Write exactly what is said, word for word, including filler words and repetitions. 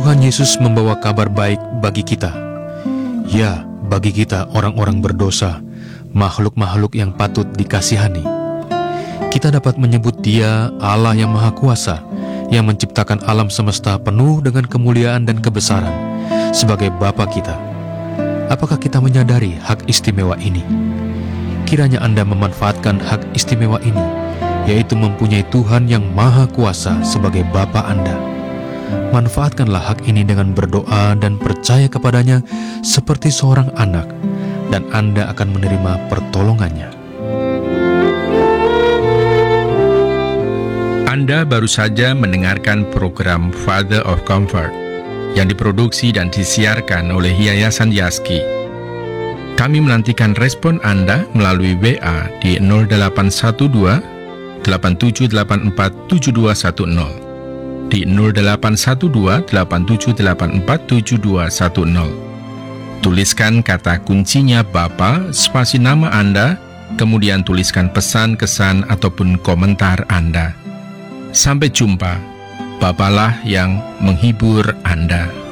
Tuhan Yesus membawa kabar baik bagi kita. Ya, bagi kita orang-orang berdosa, makhluk-makhluk yang patut dikasihani. Kita dapat menyebut Dia Allah yang Maha Kuasa, yang menciptakan alam semesta penuh dengan kemuliaan dan kebesaran, sebagai Bapa kita. Apakah kita menyadari hak istimewa ini? Kiranya Anda memanfaatkan hak istimewa ini, yaitu mempunyai Tuhan yang Maha Kuasa sebagai Bapa Anda. Manfaatkanlah hak ini dengan berdoa dan percaya kepadanya seperti seorang anak, dan Anda akan menerima pertolongannya. Anda baru saja mendengarkan program Father of Comfort yang diproduksi dan disiarkan oleh Yayasan Yaski. Kami menantikan respon Anda melalui W A di nol delapan satu dua, delapan tujuh delapan empat, tujuh dua satu nol. Di nol delapan satu dua, delapan tujuh delapan empat, tujuh dua satu nol. Tuliskan kata kuncinya Bapa, spasi nama Anda, kemudian tuliskan pesan, kesan, ataupun komentar Anda. Sampai jumpa. Bapalah yang menghibur Anda.